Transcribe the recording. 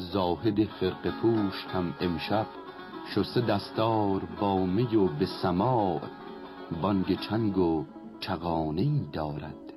زاهد خرقه پوش هم امشب شسته دستار با می و به سماع بانگ چنگ و چغانه‌ای دارد.